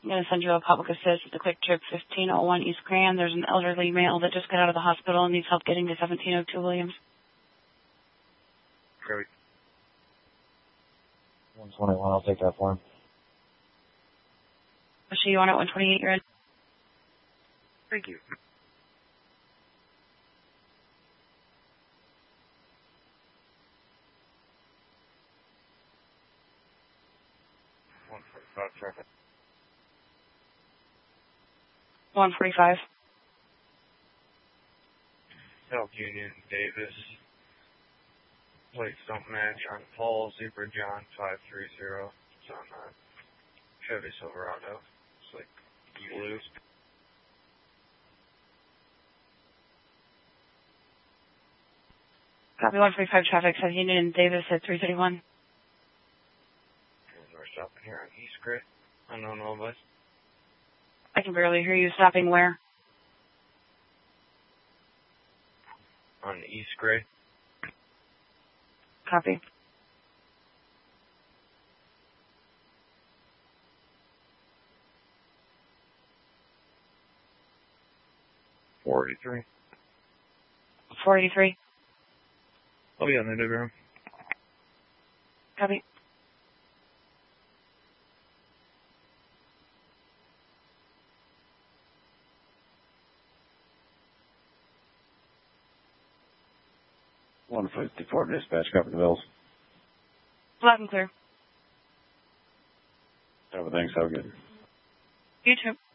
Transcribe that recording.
I'm going to send you a public assist at the Quick Trip 1501 East Grand. There's an elderly male that just got out of the hospital and needs help getting to 1702 Williams. Great. 121, I'll take that for him. I'll show you on at 128, you're in. Thank you. Traffic. 145. South Union, Davis. Plates don't match on Paul Zebra John 530. It's on Chevy Silverado. It's like you lose. Copy 145 traffic, South Union and Davis at 331. We're stopping here on East Gray. Unknown Illinois. I can barely hear you. Stopping where? On East Gray. Copy. .483. 483. I'll be on the new room. Copy. .154 dispatch, cover the bills. Loud and clear. Thanks, how good. You too.